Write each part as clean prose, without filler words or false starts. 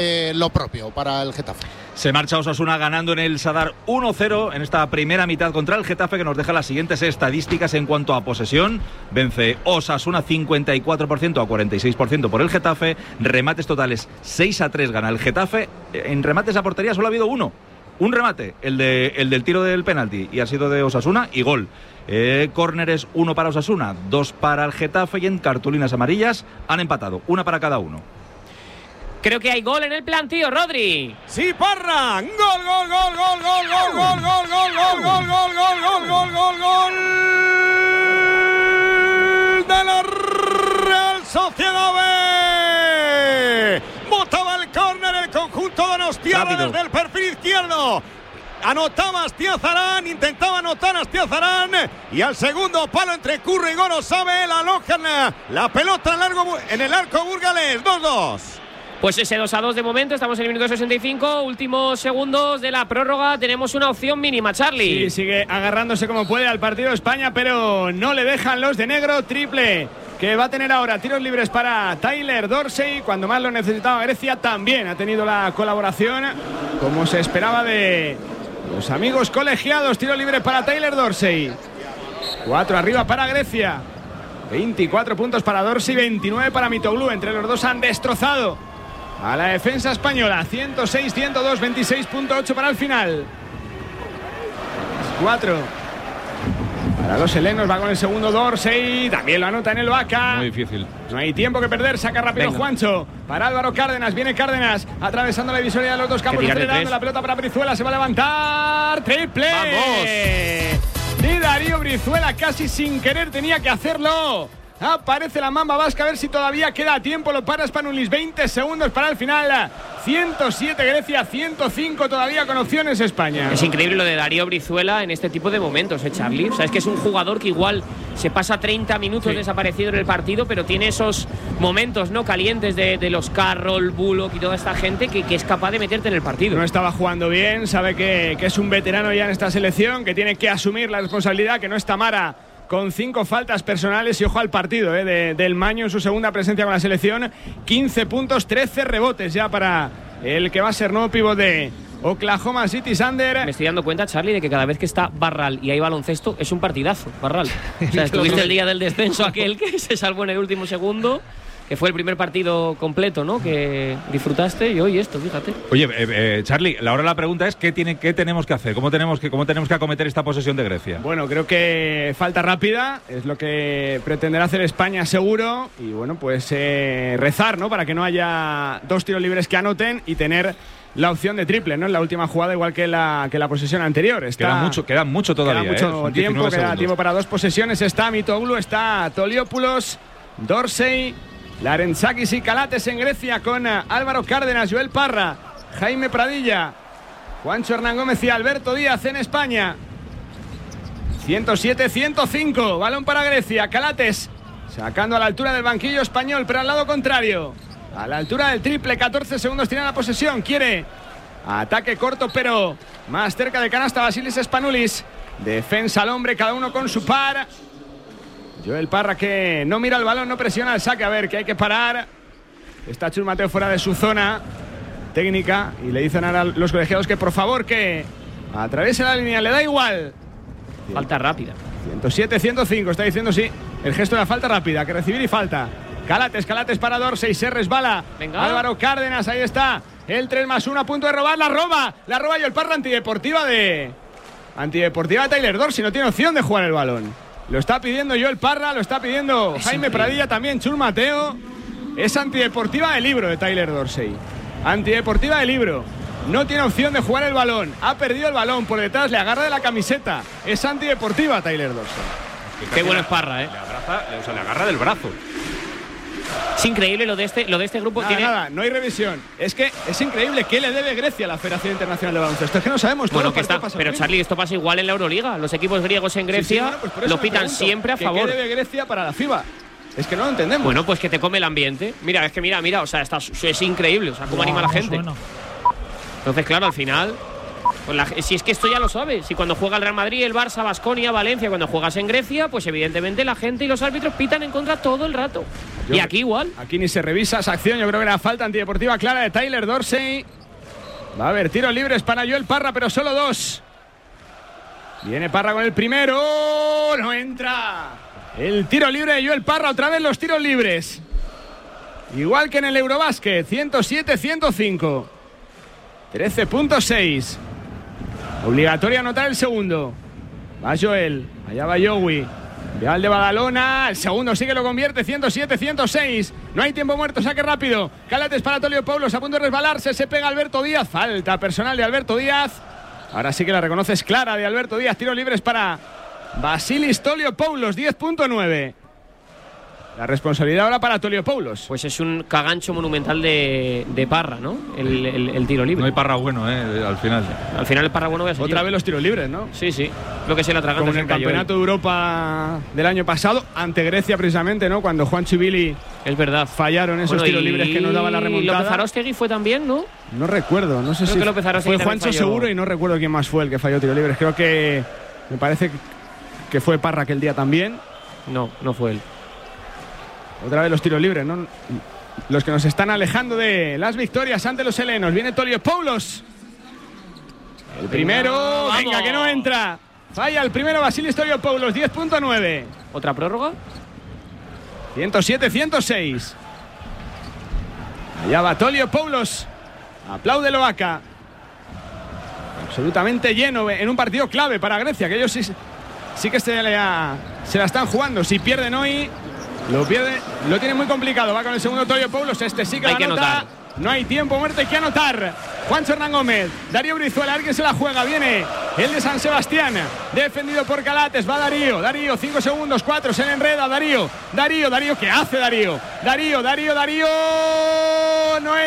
lo propio para el Getafe. Se marcha Osasuna ganando en el Sadar 1-0 en esta primera mitad contra el Getafe, que nos deja las siguientes estadísticas en cuanto a posesión. Vence Osasuna 54% a 46% por el Getafe. Remates totales 6-3 gana el Getafe. En remates a portería solo ha habido uno. Un remate, el del tiro del penalti, y ha sido de Osasuna y gol. Córneres, 1 para Osasuna, 2 para el Getafe, y en cartulinas amarillas han empatado, 1 para cada uno. Creo que hay gol en el plantío, Rodri. Sí, Parra. Gol, gol, gol, gol, gol, gol, gol, gol, gol, gol, gol, gol, gol, gol, gol, gol de la Real Sociedad B. Botaba el córner el conjunto de Donostiarra desde el perfil izquierdo. Anotaba Astiazarán, intentaba anotar Astiazarán, y al segundo palo entre Curro y Gorosabel alojan la pelota en el arco burgalés. 2-2. Pues ese 2-2 de momento, estamos en el minuto 65, últimos segundos de la prórroga, tenemos una opción mínima, Charlie. Sí, sigue agarrándose como puede al partido España, pero no le dejan los de negro. Triple que va a tener ahora, tiros libres para Tyler Dorsey, cuando más lo necesitaba Grecia. También ha tenido la colaboración, como se esperaba, de los amigos colegiados. Tiro libre para Tyler Dorsey, 4 arriba para Grecia, 24 puntos para Dorsey, 29 para Mitoglou. Entre los dos han destrozado a la defensa española. 106-102, 26.8 para el final. 4 para los helenos. Va con el segundo Dorsey, también lo anota en el Vaca. Muy difícil. No hay tiempo que perder, saca rápido. Venga. Juancho para Álvaro Cárdenas, viene Cárdenas atravesando la divisoria de los dos campos, acelerando la pelota para Brizuela, se va a levantar. ¡Triple! ¡Vamos! De Darío Brizuela, casi sin querer tenía que hacerlo. Aparece la Mamba Vasca, a ver si todavía queda tiempo. Lo para Spanulis, 20 segundos para el final. 107 Grecia, 105 todavía con opciones España. Es increíble lo de Darío Brizuela en este tipo de momentos, Charlie. O sea, es que es un jugador que igual se pasa 30 minutos desaparecido en el partido, pero tiene esos momentos no calientes de los Carroll, Bullock y toda esta gente que es capaz de meterte en el partido. No estaba jugando bien, sabe que es un veterano ya en esta selección, que tiene que asumir la responsabilidad, que no está Mara con 5 faltas personales. Y ojo al partido del Maño en su segunda presencia con la selección. 15 puntos, 13 rebotes ya para el que va a ser nuevo pívot de Oklahoma City Thunder. Me estoy dando cuenta, Charlie, de que cada vez que está Barral y hay baloncesto es un partidazo, Barral. O sea, estuviste el día del descenso aquel que se salvó en el último segundo, que fue el primer partido completo, ¿no?, que disfrutaste, y hoy esto, fíjate. Oye, Charlie, ahora la pregunta es ¿qué tenemos que hacer? ¿Cómo tenemos que acometer esta posesión de Grecia? Bueno, creo que falta rápida, es lo que pretenderá hacer España seguro, y bueno, pues rezar, ¿no?, para que no haya 2 tiros libres que anoten y tener la opción de triple, ¿no?, en la última jugada, igual que la posesión anterior. Queda mucho todavía. Queda mucho tiempo, queda tiempo para 2 posesiones. Está Mitoglou, está Toliopoulos, Dorsey, Larenzakis y Calates en Grecia, con Álvaro Cárdenas, Joel Parra, Jaime Pradilla, Juancho Hernán Gómez y Alberto Díaz en España. 107-105, balón para Grecia. Calates sacando a la altura del banquillo español, pero al lado contrario, a la altura del triple. 14 segundos tiene la posesión, quiere ataque corto pero más cerca de canasta Vasilis Spanulis. Defensa al hombre, cada uno con su par. Joel Parra, que no mira el balón, no presiona el saque, a ver, que hay que parar. Está Chus Mateo fuera de su zona técnica y le dicen a los colegiados que por favor que atraviese la línea, le da igual. Falta rápida. 107-105, está diciendo sí, el gesto de la falta rápida, que recibir y falta. Calates para Dorsey, se resbala. Venga. Álvaro Cárdenas, ahí está. El 3+1 a punto de robar, la roba Joel Parra, antideportiva de Tyler Dorsey, no tiene opción de jugar el balón. Lo está pidiendo Joel Parra, lo está pidiendo Jaime Pradilla, también Chus Mateo. Es antideportiva de libro de Tyler Dorsey. Antideportiva de libro. No tiene opción de jugar el balón. Ha perdido el balón por detrás, le agarra de la camiseta. Es antideportiva Tyler Dorsey. Qué bueno es Parra, ¿eh? Le agarra del brazo. Es increíble lo de este grupo. Nada, no hay revisión. Es que es increíble qué le debe Grecia a la Federación Internacional de Baloncesto. Es que no sabemos todo. Bueno, que está, pero Charlie, esto pasa igual en la Euroliga. Los equipos griegos en Grecia lo pitan siempre a favor. ¿Qué debe Grecia para la FIBA? Es que no lo entendemos. Bueno, pues que te come el ambiente. Mira, o sea, es increíble, o sea, cómo anima a la gente. Bueno. Entonces, claro, al final Pues si es que esto ya lo sabes, si cuando juega el Real Madrid, el Barça, Baskonia, Valencia, cuando juegas en Grecia, pues evidentemente la gente y los árbitros pitan en contra todo el rato. Y aquí igual. Aquí ni se revisa esa acción, yo creo que era falta antideportiva clara de Tyler Dorsey. Va a haber tiros libres para Joel Parra, pero solo 2. Viene Parra con el primero, no entra. El tiro libre de Joel Parra, otra vez los tiros libres. Igual que en el Eurobásquet, 107-105. 13.6. Obligatorio anotar el segundo. Va Joel, allá va Joey. Real de Badalona, el segundo sí que lo convierte, 107-106. No hay tiempo muerto, saque rápido. Calates para Toliopoulos, a punto de resbalarse, se pega Alberto Díaz. Falta personal de Alberto Díaz. Ahora sí que la reconoces clara de Alberto Díaz. Tiros libres para Vasilis Toliopoulos, 10.9. La responsabilidad ahora para Toliopoulos. Pues es un cagancho monumental de Parra, ¿no? El tiro libre. No hay Parra bueno, al final. Al final el Parra bueno voy a ser Otra yo. vez los tiros libres, ¿no? Sí, sí. Lo que se le atraganta. Como en el Campeonato de Europa del año pasado, ante Grecia precisamente, ¿no? Cuando Juancho y Billy es verdad. fallaron esos tiros libres que nos daban la remontada. López Aróstegui fue también, ¿no? No recuerdo, no sé si fue Juancho seguro y no recuerdo quién más fue el que falló tiros libres. Creo que me parece que fue Parra aquel día también. No, no fue él. Otra vez los tiros libres, ¿no? Los que nos están alejando de las victorias ante los helenos. Viene Toliopoulos. El primero. Venga, que no entra. Falla el primero Vasilis Toliopoulos, 10.9. ¿Otra prórroga? 107-106. Allá va Toliopoulos. Aplaude Loaca. Absolutamente lleno en un partido clave para Grecia, que ellos sí que se la están jugando. Si pierden hoy, lo tiene muy complicado. Va con el segundo Toliopoulos. Este sí que la anota. No hay tiempo muerto, hay que anotar. Juancho Hernán Gómez, Darío Brizuela, alguien se la juega. Viene el de San Sebastián, defendido por Calates. Va Darío, 5 segundos, 4, se le enreda. Darío, ¿qué hace Darío? Darío, no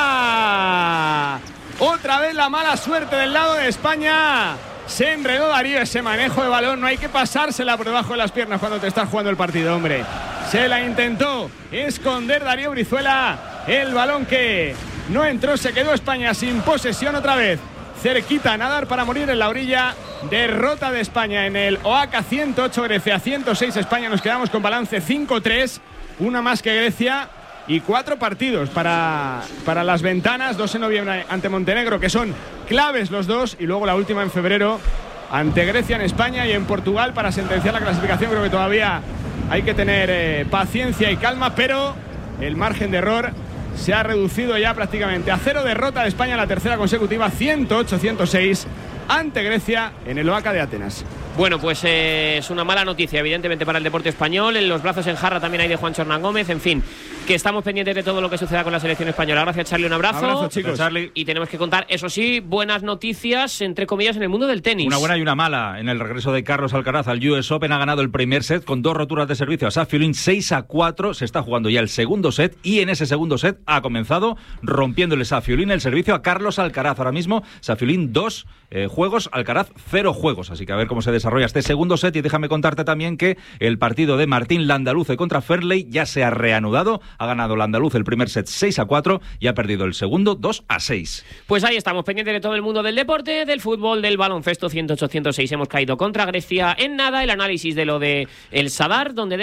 entra. Otra vez la mala suerte del lado de España. Se enredó Darío, ese manejo de balón. No hay que pasársela por debajo de las piernas cuando te estás jugando el partido, hombre. Se la intentó esconder Darío Brizuela. El balón que no entró, se quedó España sin posesión otra vez. Cerquita a nadar para morir en la orilla. Derrota de España en el OACA, 108 Grecia, 106 España. Nos quedamos con balance 5-3. Una más que Grecia. Y 4 partidos para las ventanas. 2 en noviembre ante Montenegro, que son claves los dos. Y luego la última en febrero ante Grecia en España y en Portugal para sentenciar la clasificación. Creo que todavía hay que tener paciencia y calma, pero el margen de error se ha reducido ya prácticamente a 0. Derrota de España, la tercera consecutiva, 108-106 ante Grecia en el OACA de Atenas. Bueno, pues es una mala noticia, evidentemente, para el deporte español. En los brazos en jarra también hay de Juancho Hernán Gómez. En fin, que estamos pendientes de todo lo que suceda con la selección española. Gracias, Charlie, un abrazo. Abrazo, chicos. Charlie. Y tenemos que contar, eso sí, buenas noticias, entre comillas, en el mundo del tenis. Una buena y una mala. En el regreso de Carlos Alcaraz al US Open ha ganado el primer set con 2 roturas de servicio a Safiullin, 6-4. Se está jugando ya el segundo set y en ese segundo set ha comenzado rompiéndole Safiullin el servicio a Carlos Alcaraz. Ahora mismo Safiullin 2 juegos, Alcaraz 0 juegos. Así que a ver cómo se desarrolla este segundo set. Y déjame contarte también que el partido de Martín Landaluce contra Ferley ya se ha reanudado. Ha ganado Landaluce el primer set 6-4 y ha perdido el segundo 2-6. Pues ahí estamos, pendientes de todo el mundo del deporte, del fútbol, del baloncesto. 108-106 hemos caído contra Grecia. En nada, el análisis de lo de el Sadar, donde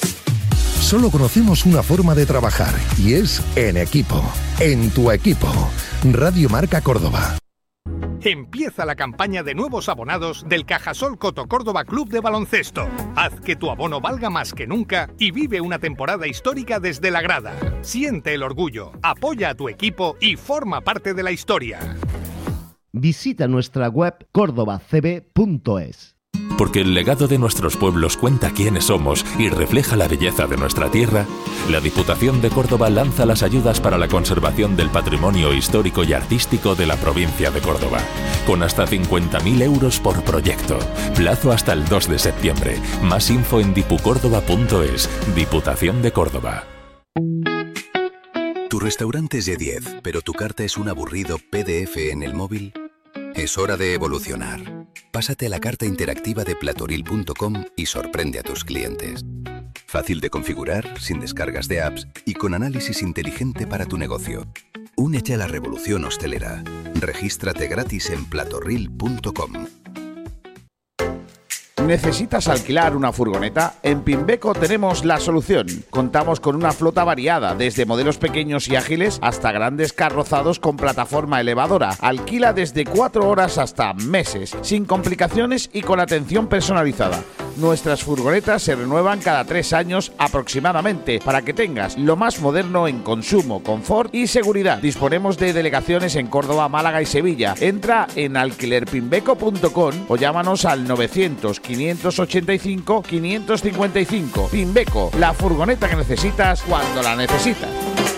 Solo conocemos una forma de trabajar y es en equipo. En tu equipo. Radio Marca Córdoba. Empieza la campaña de nuevos abonados del Cajasol Coto Córdoba Club de Baloncesto. Haz que tu abono valga más que nunca y vive una temporada histórica desde la grada. Siente el orgullo, apoya a tu equipo y forma parte de la historia. Visita nuestra web cordobacb.es. Porque el legado de nuestros pueblos cuenta quiénes somos y refleja la belleza de nuestra tierra, la Diputación de Córdoba lanza las ayudas para la conservación del patrimonio histórico y artístico de la provincia de Córdoba, con hasta 50.000 euros por proyecto. Plazo hasta el 2 de septiembre. Más info en dipucórdoba.es. Diputación de Córdoba. Tu restaurante es de 10, pero tu carta es un aburrido PDF en el móvil. Es hora de evolucionar. Pásate a la carta interactiva de platoril.com y sorprende a tus clientes. Fácil de configurar, sin descargas de apps y con análisis inteligente para tu negocio. Únete a la revolución hostelera. Regístrate gratis en platorril.com. ¿Necesitas alquilar una furgoneta? En Pimbeco tenemos la solución. Contamos con una flota variada, desde modelos pequeños y ágiles hasta grandes carrozados con plataforma elevadora. Alquila desde 4 horas hasta meses, sin complicaciones y con atención personalizada. Nuestras furgonetas se renuevan cada 3 años aproximadamente, para que tengas lo más moderno en consumo, confort y seguridad. Disponemos de delegaciones en Córdoba, Málaga y Sevilla. Entra en alquilerpimbeco.com o llámanos al 900-585-555. Pimbeco, la furgoneta que necesitas cuando la necesitas.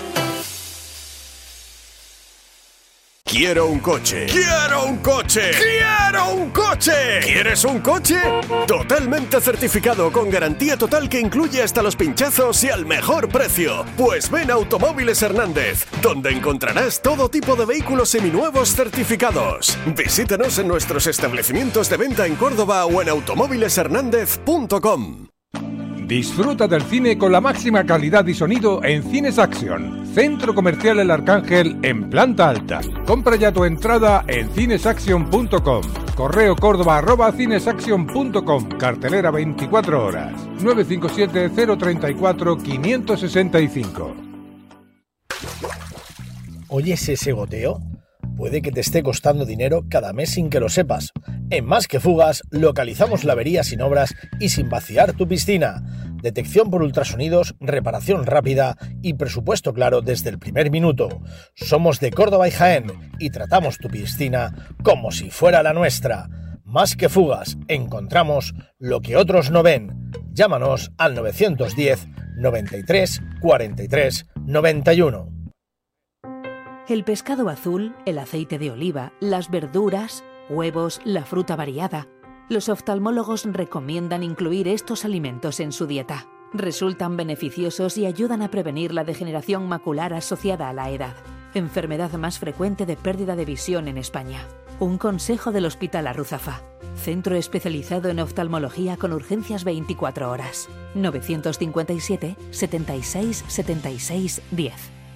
Quiero un coche. ¡Quiero un coche! ¡Quiero un coche! ¿Quieres un coche? Totalmente certificado, con garantía total que incluye hasta los pinchazos y al mejor precio. Pues ven a Automóviles Hernández, donde encontrarás todo tipo de vehículos seminuevos certificados. Visítanos en nuestros establecimientos de venta en Córdoba o en automóvileshernandez.com. Disfruta del cine con la máxima calidad y sonido en Cines Action, Centro Comercial El Arcángel en planta alta. Compra ya tu entrada en cinesaction.com. Correo córdoba@cinesaction.com. Cartelera 24 horas. 957-034-565. ¿Oyes ese goteo? Puede que te esté costando dinero cada mes sin que lo sepas. En Más que Fugas localizamos la avería sin obras y sin vaciar tu piscina. Detección por ultrasonidos, reparación rápida y presupuesto claro desde el primer minuto. Somos de Córdoba y Jaén y tratamos tu piscina como si fuera la nuestra. Más que Fugas, encontramos lo que otros no ven. Llámanos al 910 93 43 91. El pescado azul, el aceite de oliva, las verduras, huevos, la fruta variada. Los oftalmólogos recomiendan incluir estos alimentos en su dieta. Resultan beneficiosos y ayudan a prevenir la degeneración macular asociada a la edad, enfermedad más frecuente de pérdida de visión en España. Un consejo del Hospital Arruzafa, centro especializado en oftalmología con urgencias 24 horas. 957 76 76 10.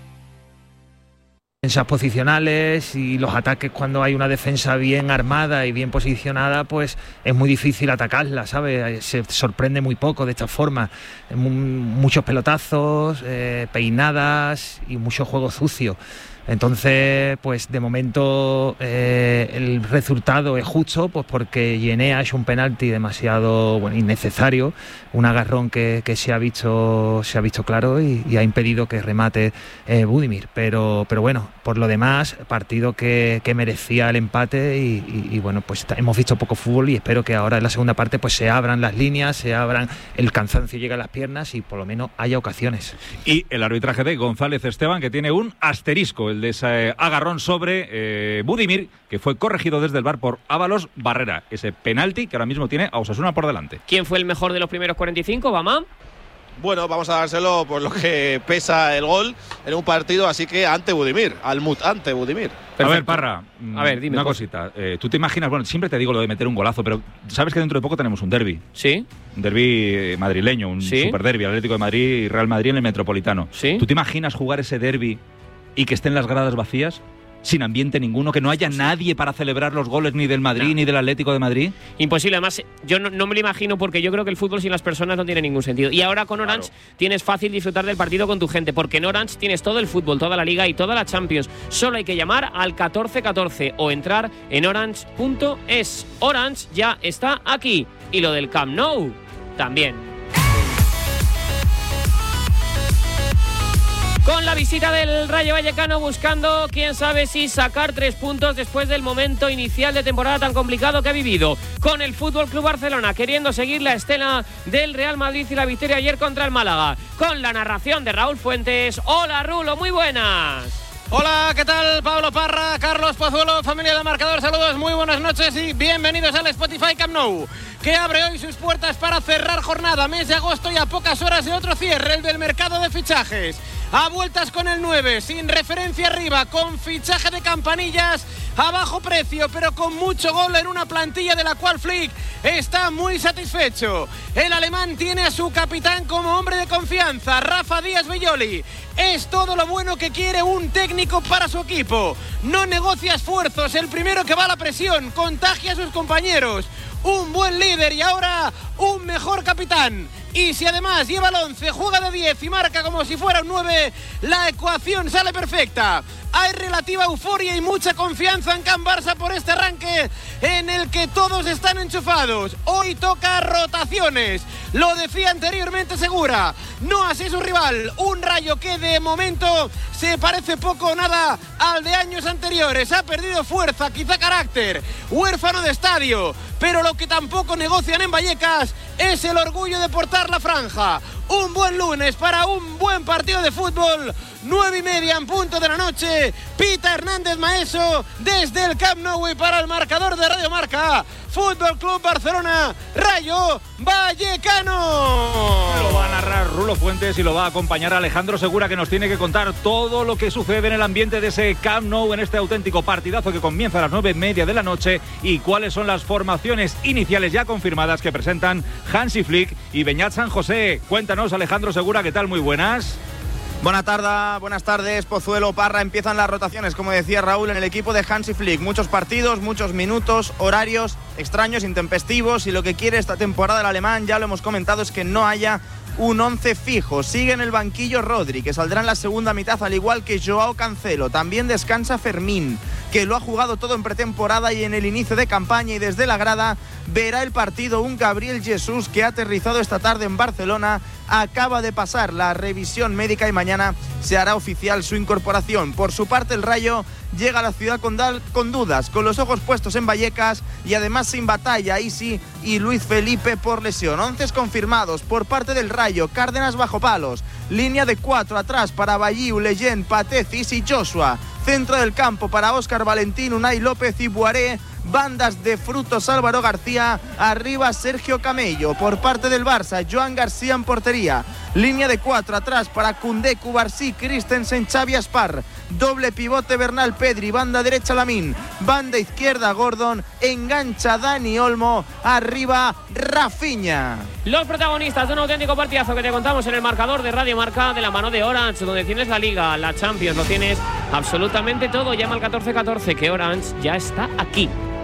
Defensas posicionales y los ataques, cuando hay una defensa bien armada y bien posicionada, pues es muy difícil atacarla, ¿sabes? Se sorprende muy poco de esta forma. Muchos pelotazos, peinadas y mucho juego sucio. Entonces, pues de momento el resultado es justo, pues porque Yenea ha hecho un penalti demasiado innecesario, un agarrón que se ha visto claro y ha impedido que remate Budimir. Pero bueno, por lo demás, partido que merecía el empate y bueno, pues hemos visto poco fútbol y espero que ahora en la segunda parte pues se abran las líneas, el cansancio llegue a las piernas y por lo menos haya ocasiones. Y el arbitraje de González Esteban, que tiene un asterisco, el de ese agarrón sobre Budimir, que fue corregido desde el VAR por Ábalos Barrera. Ese penalti que ahora mismo tiene a Osasuna por delante. ¿Quién fue el mejor de los primeros 45, Bamá? Bueno, vamos a dárselo por lo que pesa el gol en un partido, así que ante Budimir, al mutante Budimir. Perfecto. A ver, Parra, dime una cosita. Tú te imaginas, bueno, siempre te digo lo de meter un golazo, pero sabes que dentro de poco tenemos un derbi. Sí. Un derbi madrileño, un super derbi, Atlético de Madrid y Real Madrid en el Metropolitano. Sí. ¿Tú te imaginas jugar ese derbi y que estén las gradas vacías? Sin ambiente ninguno, que no haya nadie para celebrar los goles ni del Madrid ni del Atlético de Madrid. Imposible, además yo no me lo imagino, porque yo creo que el fútbol sin las personas no tiene ningún sentido. Y ahora con Orange tienes fácil disfrutar del partido con tu gente, porque en Orange tienes todo el fútbol, toda la Liga y toda la Champions. Solo hay que llamar al 1414 o entrar en orange.es. Orange ya está aquí, y lo del Camp Nou también. Con la visita del Rayo Vallecano buscando, quién sabe si sacar 3 puntos después del momento inicial de temporada tan complicado que ha vivido. Con el Fútbol Club Barcelona queriendo seguir la estela del Real Madrid y la victoria ayer contra el Málaga. Con la narración de Raúl Fuentes. Hola Rulo, muy buenas. Hola, ¿qué tal? Pablo Parra, Carlos Pozuelo, familia del Marcador, saludos, muy buenas noches y bienvenidos al Spotify Camp Nou, que abre hoy sus puertas para cerrar jornada, mes de agosto y a pocas horas de otro cierre, el del mercado de fichajes. a vueltas con el 9, sin referencia arriba, con fichaje de Campanillas a bajo precio, pero con mucho gol en una plantilla de la cual Flick está muy satisfecho. El alemán tiene a su capitán como hombre de confianza, Rafa Díaz Belloli. Es todo lo bueno que quiere un técnico para su equipo. No negocia esfuerzos, el primero que va a la presión, contagia a sus compañeros. Un buen líder y ahora un mejor capitán. Y si además lleva el 11, juega de 10 y marca como si fuera un 9, la ecuación sale perfecta. Hay relativa euforia y mucha confianza en Can Barça por este arranque en el que todos están enchufados. Hoy toca rotaciones. Lo decía anteriormente Segura, no así su rival. Un Rayo que de momento se parece poco o nada al de años anteriores. Ha perdido fuerza, quizá carácter, huérfano de estadio. Pero lo que tampoco negocian en Vallecas es el orgullo de portar la franja. Un buen lunes para un buen partido de fútbol. 9:30 en punto de la noche. Pita Hernández Maeso desde el Camp Nou y para el marcador de Radio Marca. Fútbol Club Barcelona, Rayo Vallecano. Lo va a narrar Rulo Fuentes y lo va a acompañar Alejandro Segura, que nos tiene que contar todo lo que sucede en el ambiente de ese Camp Nou en este auténtico partidazo que comienza a las 9:30 de la noche y cuáles son las formaciones iniciales ya confirmadas que presentan Hansi Flick y Beñat San José. Cuéntanos, Alejandro Segura, ¿qué tal? Muy buenas. Buenas tardes, Pozuelo, Parra. Empiezan las rotaciones, como decía Raúl, en el equipo de Hansi Flick. Muchos partidos, muchos minutos, horarios extraños, intempestivos, y lo que quiere esta temporada el alemán, ya lo hemos comentado, es que no haya un 11 fijo. Sigue en el banquillo Rodri, que saldrá en la segunda mitad, al igual que Joao Cancelo. También descansa Fermín, que lo ha jugado todo en pretemporada y en el inicio de campaña, y desde la grada verá el partido un Gabriel Jesús que ha aterrizado esta tarde en Barcelona, acaba de pasar la revisión médica y mañana se hará oficial su incorporación. Por su parte, el Rayo llega a la ciudad con dudas, con los ojos puestos en Vallecas y además sin Batalla, Isi y Luis Felipe por lesión. 11 confirmados por parte del Rayo: Cárdenas bajo palos, línea de 4 atrás para Bayiu, Leyen, Patecis y Joshua, centro del campo para Óscar Valentín, Unai López y Buaré, bandas de Frutos Álvaro García, arriba Sergio Camello. Por parte del Barça, Joan García en portería, línea de 4 atrás para Koundé, Cubarsí, Christensen, Xavi Aspar, doble pivote Bernal Pedri, banda derecha Lamín, banda izquierda Gordon, engancha Dani Olmo, arriba Rafinha. Los protagonistas de un auténtico partidazo que te contamos en el marcador de Radio Marca, de la mano de Orange, donde tienes la Liga, la Champions, lo tienes absolutamente todo. Llama al 1414, que Orange ya está aquí.